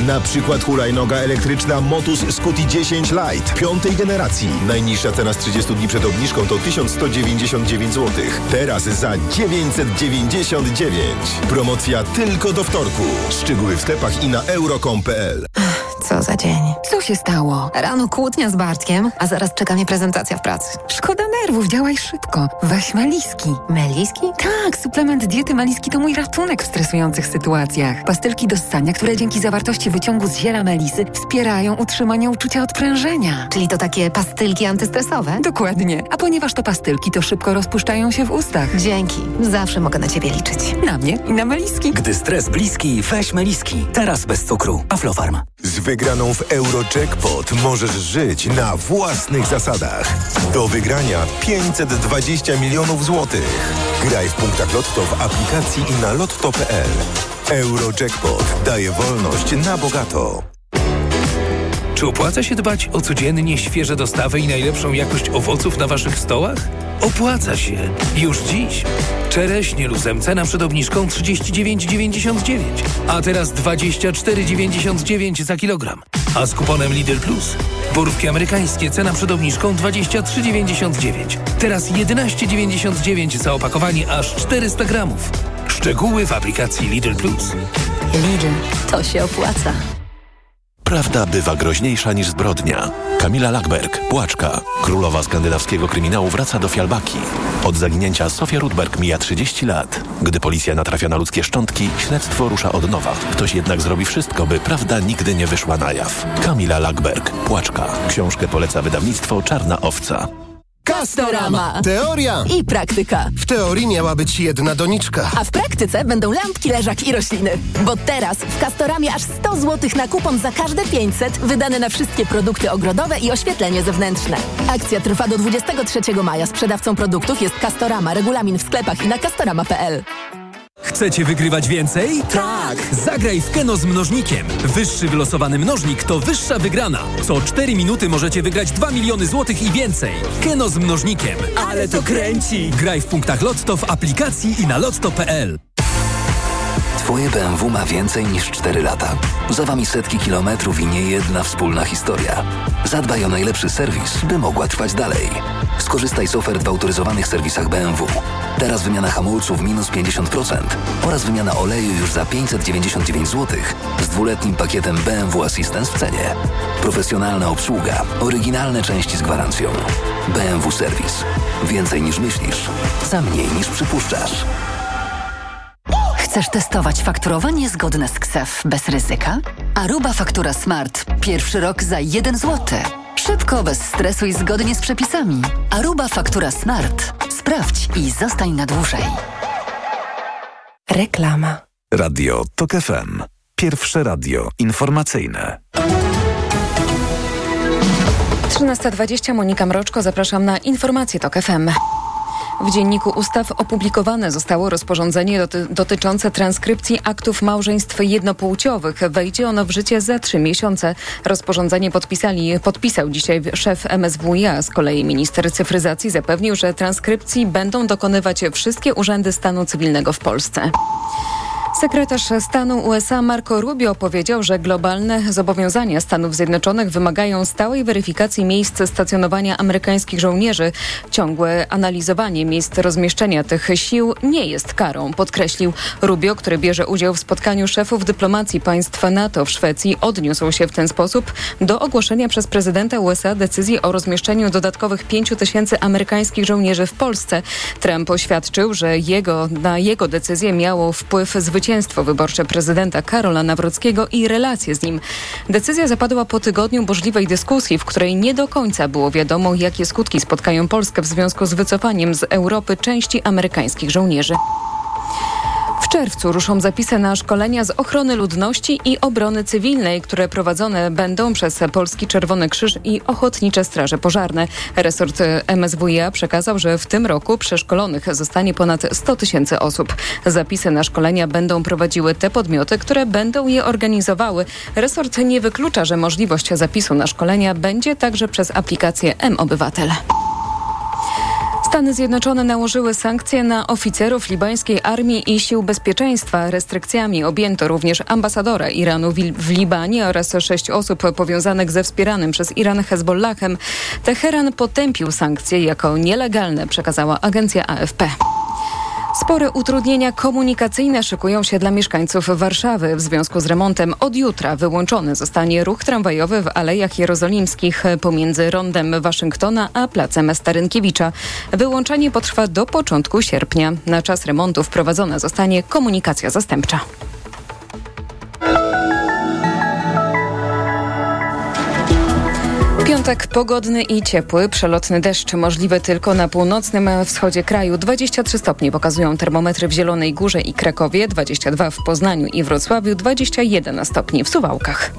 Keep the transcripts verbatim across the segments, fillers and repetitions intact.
Na przykład hulajnoga elektryczna Motus Scuti dziesięć Lite piątej generacji. Najniższa cena z trzydziestu dni przed obniżką to tysiąc sto dziewięćdziesiąt dziewięć złotych. Teraz za dziewięćset dziewięćdziesiąt dziewięć. Promocja tylko do wtorku. Szczegóły w sklepach i na euro kropka com kropka p l. Co za dzień. Co się stało? Rano kłótnia z Bartkiem, a zaraz czeka mnie prezentacja w pracy. Szkoda nerwów, działaj szybko. Weź Meliski. Meliski? Tak, suplement diety Meliski to mój ratunek w stresujących sytuacjach. Pastylki do ssania, które dzięki zawartości wyciągu z ziela melisy wspierają utrzymanie uczucia odprężenia. Czyli to takie pastylki antystresowe? Dokładnie. A ponieważ to pastylki, to szybko rozpuszczają się w ustach. Dzięki. Zawsze mogę na ciebie liczyć. Na mnie i na Meliski. Gdy stres bliski, weź Meliski. Teraz bez cukru. Aflofarm. Z wygraną w Eurojackpot możesz żyć na własnych zasadach. Do wygrania pięćset dwadzieścia milionów złotych. Graj w punktach Lotto w aplikacji i na lotto kropka p l. Eurojackpot daje wolność na bogato. Czy opłaca się dbać o codziennie świeże dostawy i najlepszą jakość owoców na waszych stołach? Opłaca się. Już dziś. Czereśnie luzem cena przed obniżką trzydzieści dziewięć dziewięćdziesiąt dziewięć, a teraz dwadzieścia cztery dziewięćdziesiąt dziewięć za kilogram. A z kuponem Lidl Plus borówki amerykańskie cena przed obniżką dwadzieścia trzy dziewięćdziesiąt dziewięć. Teraz jedenaście dziewięćdziesiąt dziewięć za opakowanie aż czterysta gramów. Szczegóły w aplikacji Lidl Plus. Lidl, to się opłaca. Prawda bywa groźniejsza niż zbrodnia. Kamila Lackberg, Płaczka, królowa skandynawskiego kryminału, wraca do Fialbaki. Od zaginięcia Sofia Rudberg mija trzydzieści lat. Gdy policja natrafia na ludzkie szczątki, śledztwo rusza od nowa. Ktoś jednak zrobi wszystko, by prawda nigdy nie wyszła na jaw. Kamila Lackberg, Płaczka. Książkę poleca wydawnictwo Czarna Owca. Castorama. Teoria i praktyka. W teorii miała być jedna doniczka. A w praktyce będą lampki, leżaki i rośliny. Bo teraz w Castoramie aż sto złotych na kupon za każde pięćset wydane na wszystkie produkty ogrodowe i oświetlenie zewnętrzne. Akcja trwa do dwudziestego trzeciego maja. Sprzedawcą produktów jest Castorama. Regulamin w sklepach i na castorama kropka p l. Chcecie wygrywać więcej? Tak! Zagraj w Keno z mnożnikiem. Wyższy wylosowany mnożnik to wyższa wygrana. Co cztery minuty możecie wygrać dwa miliony złotych i więcej. Keno z mnożnikiem. Ale to kręci! Graj w punktach Lotto w aplikacji i na lotto kropka p l. Twoje B M W ma więcej niż cztery lata. Za wami setki kilometrów i nie jedna wspólna historia. Zadbaj o najlepszy serwis, by mogła trwać dalej. Skorzystaj z ofert w autoryzowanych serwisach B M W. Teraz wymiana hamulców minus pięćdziesiąt procent oraz wymiana oleju już za pięćset dziewięćdziesiąt dziewięć złotych z dwuletnim pakietem B M W Assistance w cenie. Profesjonalna obsługa, oryginalne części z gwarancją. B M W Serwis. Więcej niż myślisz, za mniej niż przypuszczasz. Chcesz testować fakturowanie zgodne z K S E F bez ryzyka? Aruba Faktura Smart. Pierwszy rok za jeden złoty. Szybko, bez stresu i zgodnie z przepisami. Aruba Faktura Smart. Sprawdź i zostań na dłużej. Reklama. Radio Tok F M. Pierwsze radio informacyjne. trzynasta dwadzieścia, Monika Mroczko, zapraszam na informacje Tok F M. W Dzienniku Ustaw opublikowane zostało rozporządzenie doty- dotyczące transkrypcji aktów małżeństw jednopłciowych. Wejdzie ono w życie za trzy miesiące. Rozporządzenie podpisali, podpisał dzisiaj szef M S W i A. Z kolei minister cyfryzacji zapewnił, że transkrypcji będą dokonywać wszystkie urzędy stanu cywilnego w Polsce. Sekretarz stanu U S A Marco Rubio powiedział, że globalne zobowiązania Stanów Zjednoczonych wymagają stałej weryfikacji miejsc stacjonowania amerykańskich żołnierzy. Ciągłe analizowanie miejsc rozmieszczenia tych sił nie jest karą, podkreślił. Rubio, który bierze udział w spotkaniu szefów dyplomacji państw NATO w Szwecji, odniósł się w ten sposób do ogłoszenia przez prezydenta U S A decyzji o rozmieszczeniu dodatkowych pięciu tysięcy amerykańskich żołnierzy w Polsce. Trump oświadczył, że jego, na jego decyzję miało wpływ zwycięstwo wyborcze prezydenta Karola Nawrockiego i relacje z nim. Decyzja zapadła po tygodniu burzliwej dyskusji, w której nie do końca było wiadomo, jakie skutki spotkają Polskę w związku z wycofaniem z Europy części amerykańskich żołnierzy. W czerwcu ruszą zapisy na szkolenia z ochrony ludności i obrony cywilnej, które prowadzone będą przez Polski Czerwony Krzyż i Ochotnicze Straże Pożarne. Resort M S W i A przekazał, że w tym roku przeszkolonych zostanie ponad sto tysięcy osób. Zapisy na szkolenia będą prowadziły te podmioty, które będą je organizowały. Resort nie wyklucza, że możliwość zapisu na szkolenia będzie także przez aplikację M-Obywatel. Stany Zjednoczone nałożyły sankcje na oficerów libańskiej armii i sił bezpieczeństwa. Restrykcjami objęto również ambasadora Iranu w Libanie oraz sześć osób powiązanych ze wspieranym przez Iran Hezbollahem. Teheran potępił sankcje jako nielegalne, przekazała agencja A F P. Spore utrudnienia komunikacyjne szykują się dla mieszkańców Warszawy. W związku z remontem od jutra wyłączony zostanie ruch tramwajowy w Alejach Jerozolimskich pomiędzy Rondem Waszyngtona a Placem Starynkiewicza. Wyłączenie potrwa do początku sierpnia. Na czas remontu wprowadzona zostanie komunikacja zastępcza. Piątek pogodny i ciepły, przelotny deszcz możliwy tylko na północnym wschodzie kraju. dwadzieścia trzy stopnie pokazują termometry w Zielonej Górze i Krakowie, dwadzieścia dwa w Poznaniu i Wrocławiu, dwadzieścia jeden stopni w Suwałkach.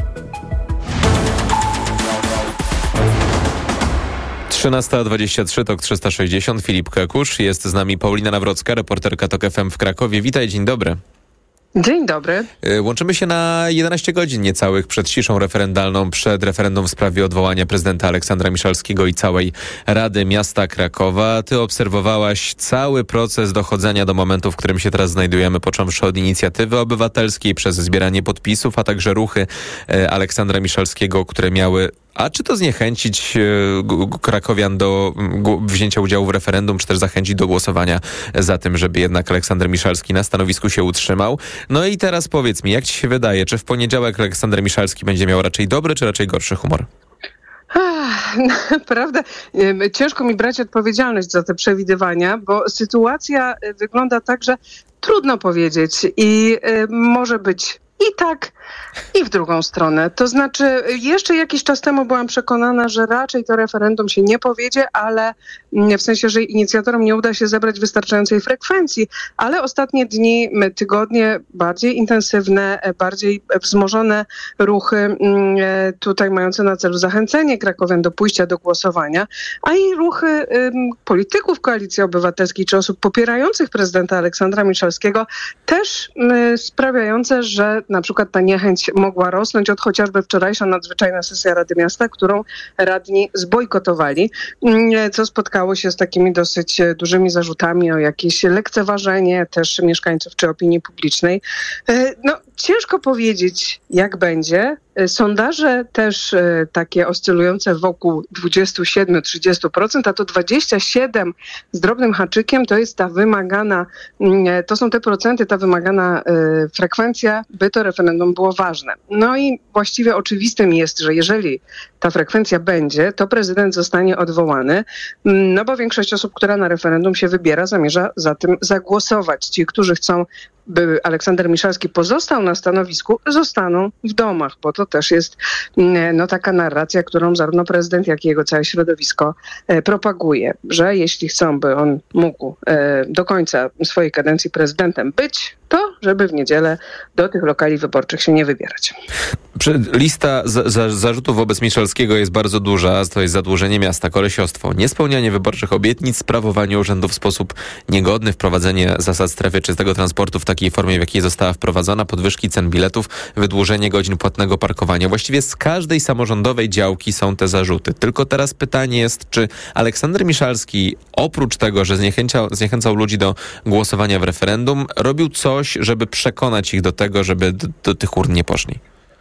trzynasta dwadzieścia trzy, tok trzysta sześćdziesiąt, Filip Kekusz. Jest z nami Paulina Nawrocka, reporterka TOK F M w Krakowie. Witaj, dzień dobry. Dzień dobry. Łączymy się na jedenaście godzin niecałych przed ciszą referendalną, przed referendum w sprawie odwołania prezydenta Aleksandra Miszalskiego i całej Rady Miasta Krakowa. Ty obserwowałaś cały proces dochodzenia do momentu, w którym się teraz znajdujemy, począwszy od inicjatywy obywatelskiej, przez zbieranie podpisów, a także ruchy Aleksandra Miszalskiego, które miały A czy to zniechęcić krakowian do wzięcia udziału w referendum, czy też zachęcić do głosowania za tym, żeby jednak Aleksander Miszalski na stanowisku się utrzymał? No i teraz powiedz mi, jak ci się wydaje, czy w poniedziałek Aleksander Miszalski będzie miał raczej dobry, czy raczej gorszy humor? Ach, naprawdę ciężko mi brać odpowiedzialność za te przewidywania, bo sytuacja wygląda tak, że trudno powiedzieć i y, może być i tak, i w drugą stronę. To znaczy, jeszcze jakiś czas temu byłam przekonana, że raczej to referendum się nie powiedzie, ale w sensie, że inicjatorom nie uda się zebrać wystarczającej frekwencji, ale ostatnie dni, tygodnie bardziej intensywne, bardziej wzmożone ruchy tutaj mające na celu zachęcenie krakowian do pójścia do głosowania, a i ruchy polityków Koalicji Obywatelskiej czy osób popierających prezydenta Aleksandra Miszalskiego też sprawiające, że na przykład ta niechęć mogła rosnąć od chociażby wczorajsza nadzwyczajna sesja Rady Miasta, którą radni zbojkotowali, co spotkało się z takimi dosyć dużymi zarzutami o jakieś lekceważenie też mieszkańców czy opinii publicznej. No, ciężko powiedzieć, jak będzie. Sondaże też takie oscylujące wokół dwadzieścia siedem do trzydziestu procent, a to dwadzieścia siedem z drobnym haczykiem to jest ta wymagana, to są te procenty, ta wymagana frekwencja, by to referendum było ważne. No i właściwie oczywistym jest, że jeżeli ta frekwencja będzie, to prezydent zostanie odwołany, no bo większość osób, która na referendum się wybiera, zamierza za tym zagłosować. Ci, którzy chcą, by Aleksander Miszalski pozostał na stanowisku, zostaną w domach, bo to też jest no, taka narracja, którą zarówno prezydent, jak i jego całe środowisko e, propaguje, że jeśli chcą, by on mógł e, do końca swojej kadencji prezydentem być, to żeby w niedzielę do tych lokali wyborczych się nie wybierać. Lista za, za, zarzutów wobec Miszalskiego jest bardzo duża. To jest zadłużenie miasta, kolesiostwo, niespełnianie wyborczych obietnic, sprawowanie urzędu w sposób niegodny, wprowadzenie zasad strefy czystego transportu w takiej formie, w jakiej została wprowadzona, podwyżki cen biletów, wydłużenie godzin płatnego parkowania. Właściwie z każdej samorządowej działki są te zarzuty. Tylko teraz pytanie jest, czy Aleksander Miszalski oprócz tego, że zniechęcał, zniechęcał ludzi do głosowania w referendum, robił coś, żeby przekonać ich do tego, żeby do, do tych urn nie poszli?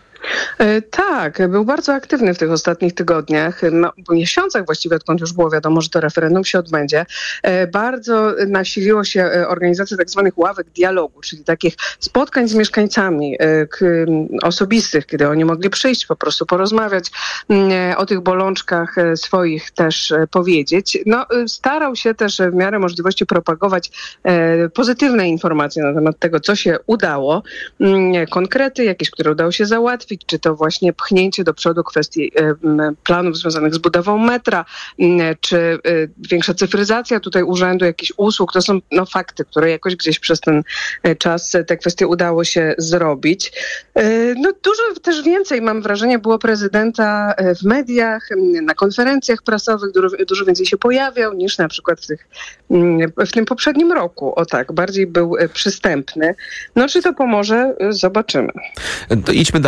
Tak, był bardzo aktywny w tych ostatnich tygodniach, no, miesiącach właściwie, odkąd już było wiadomo, że to referendum się odbędzie. Bardzo nasiliło się organizacja tak zwanych ławek dialogu, czyli takich spotkań z mieszkańcami osobistych, kiedy oni mogli przyjść, po prostu porozmawiać, o tych bolączkach swoich też powiedzieć. No, starał się też w miarę możliwości propagować pozytywne informacje na temat tego, co się udało, konkrety jakieś, które udało się załatwić, czy to właśnie pchnięcie do przodu kwestii planów związanych z budową metra, czy większa cyfryzacja tutaj urzędu, jakichś usług. To są no, fakty, które jakoś gdzieś przez ten czas te kwestie udało się zrobić. No dużo też więcej, mam wrażenie, było prezydenta w mediach, na konferencjach prasowych, dużo, dużo więcej się pojawiał niż na przykład w, tych, w tym poprzednim roku. O tak, bardziej był przystępny. No czy to pomoże? Zobaczymy. To idźmy dalej.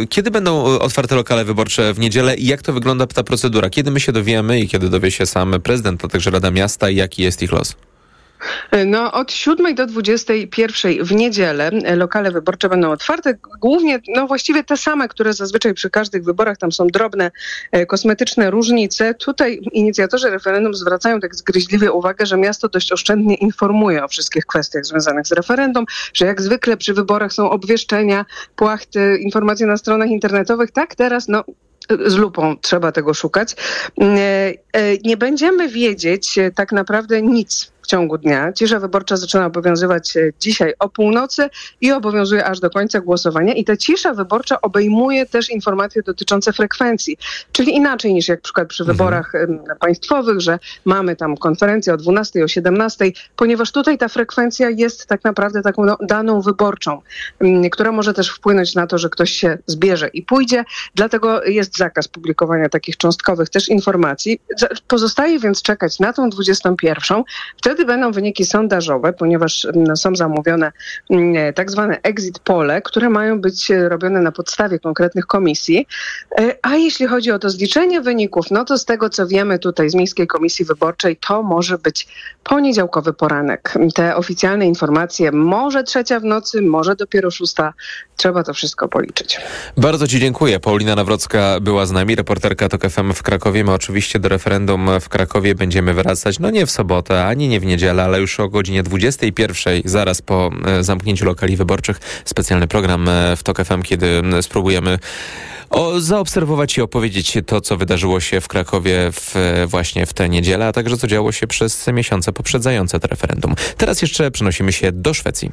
Kiedy będą otwarte lokale wyborcze w niedzielę i jak to wygląda ta procedura? Kiedy my się dowiemy i kiedy dowie się sam prezydent, a także Rada Miasta i jaki jest ich los? No, od siódmej do dwudziestej pierwszej w niedzielę lokale wyborcze będą otwarte. Głównie, no właściwie te same, które zazwyczaj przy każdych wyborach. Tam są drobne, e, kosmetyczne różnice. Tutaj inicjatorzy referendum zwracają tak zgryźliwie uwagę, że miasto dość oszczędnie informuje o wszystkich kwestiach związanych z referendum, że jak zwykle przy wyborach są obwieszczenia, płachty, informacje na stronach internetowych. Tak teraz, no, z lupą trzeba tego szukać. Nie będziemy wiedzieć tak naprawdę nic w ciągu dnia. Cisza wyborcza zaczyna obowiązywać dzisiaj o północy i obowiązuje aż do końca głosowania. I ta cisza wyborcza obejmuje też informacje dotyczące frekwencji. Czyli inaczej niż jak na przykład przy wyborach mhm. państwowych, że mamy tam konferencję o dwunastej, o siedemnastej, ponieważ tutaj ta frekwencja jest tak naprawdę taką no, daną wyborczą, która może też wpłynąć na to, że ktoś się zbierze i pójdzie. Dlatego jest zakaz publikowania takich cząstkowych też informacji. Pozostaje więc czekać na tą dwudziestą pierwszą. Wtedy będą wyniki sondażowe, ponieważ no, są zamówione m, tak zwane exit pole, które mają być robione na podstawie konkretnych komisji. E, a jeśli chodzi o to zliczenie wyników, no to z tego, co wiemy tutaj z Miejskiej Komisji Wyborczej, to może być poniedziałkowy poranek. Te oficjalne informacje może trzecia w nocy, może dopiero szósta. Trzeba to wszystko policzyć. Bardzo Ci dziękuję. Paulina Nawrocka była z nami, reporterka TOK F M w Krakowie. My oczywiście do referendum w Krakowie będziemy wracać, no nie w sobotę, ani nie w niedzielę, ale już o godzinie dwudziestej pierwszej, zaraz po zamknięciu lokali wyborczych. Specjalny program w TOK F M, kiedy spróbujemy o, zaobserwować i opowiedzieć to, co wydarzyło się w Krakowie w, właśnie w tę niedzielę, a także co działo się przez miesiące poprzedzające to referendum. Teraz jeszcze przenosimy się do Szwecji.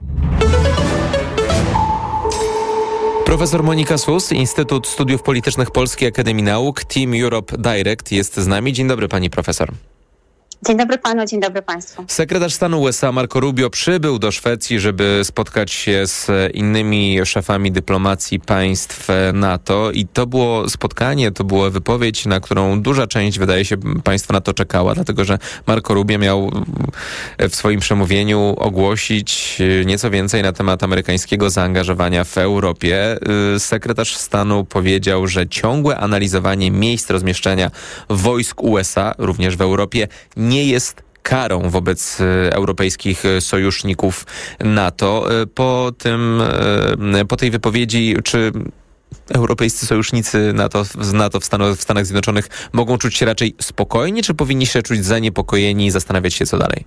Profesor Monika Sus, Instytut Studiów Politycznych Polskiej Akademii Nauk, Team Europe Direct jest z nami. Dzień dobry, pani profesor. Dzień dobry panu, dzień dobry państwu. Sekretarz stanu U S A Marco Rubio przybył do Szwecji, żeby spotkać się z innymi szefami dyplomacji państw NATO i to było spotkanie, to była wypowiedź, na którą duża część, wydaje się, państwa NATO czekała, dlatego że Marco Rubio miał w swoim przemówieniu ogłosić nieco więcej na temat amerykańskiego zaangażowania w Europie. Sekretarz stanu powiedział, że ciągłe analizowanie miejsc rozmieszczenia wojsk U S A, również w Europie, nie jest karą wobec europejskich sojuszników NATO. Po tym, po tej wypowiedzi, czy europejscy sojusznicy NATO, z NATO w, Stanach, w Stanach Zjednoczonych mogą czuć się raczej spokojni, czy powinni się czuć zaniepokojeni i zastanawiać się, co dalej?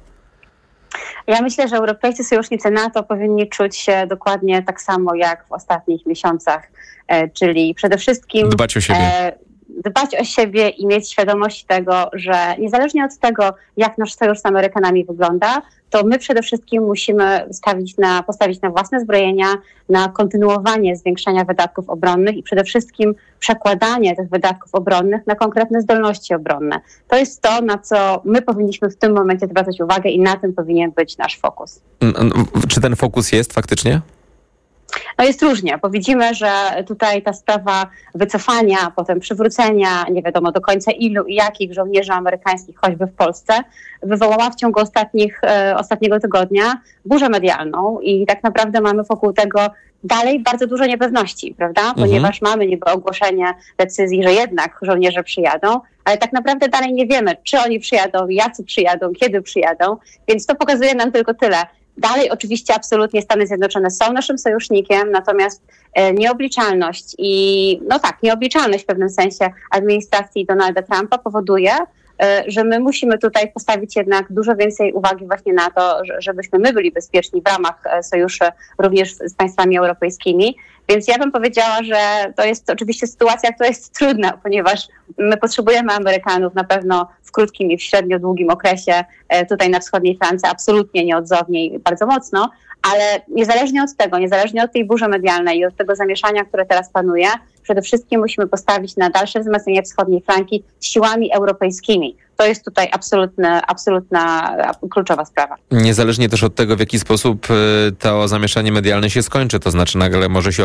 Ja myślę, że europejscy sojusznicy NATO powinni czuć się dokładnie tak samo jak w ostatnich miesiącach, czyli przede wszystkim dbać o siebie. E, dbać o siebie i mieć świadomość tego, że niezależnie od tego, jak nasz sojusz z Amerykanami wygląda, to my przede wszystkim musimy stawić na, postawić na własne zbrojenia, na kontynuowanie zwiększania wydatków obronnych i przede wszystkim przekładanie tych wydatków obronnych na konkretne zdolności obronne. To jest to, na co my powinniśmy w tym momencie zwracać uwagę i na tym powinien być nasz fokus. Czy ten fokus jest faktycznie? No jest różnie, bo widzimy, że tutaj ta sprawa wycofania, potem przywrócenia, nie wiadomo do końca ilu i jakich żołnierzy amerykańskich, choćby w Polsce, wywołała w ciągu ostatnich, e, ostatniego tygodnia burzę medialną i tak naprawdę mamy wokół tego dalej bardzo dużo niepewności, prawda? Ponieważ mhm. mamy niby ogłoszenie decyzji, że jednak żołnierze przyjadą, ale tak naprawdę dalej nie wiemy, czy oni przyjadą, jacy przyjadą, kiedy przyjadą, więc to pokazuje nam tylko tyle. Dalej oczywiście absolutnie Stany Zjednoczone są naszym sojusznikiem, natomiast e, nieobliczalność i no tak, nieobliczalność w pewnym sensie administracji Donalda Trumpa powoduje, e, że my musimy tutaj postawić jednak dużo więcej uwagi właśnie na to, że, żebyśmy my byli bezpieczni w ramach e, sojuszy również z, z państwami europejskimi. Więc ja bym powiedziała, że to jest oczywiście sytuacja, która jest trudna, ponieważ my potrzebujemy Amerykanów na pewno w krótkim i w średnio długim okresie tutaj na wschodniej Francji, absolutnie nieodzownie i bardzo mocno, ale niezależnie od tego, niezależnie od tej burzy medialnej i od tego zamieszania, które teraz panuje, przede wszystkim musimy postawić na dalsze wzmocnienie wschodniej flanki siłami europejskimi. To jest tutaj absolutna, absolutna kluczowa sprawa. Niezależnie też od tego, w jaki sposób to zamieszanie medialne się skończy, to znaczy nagle może się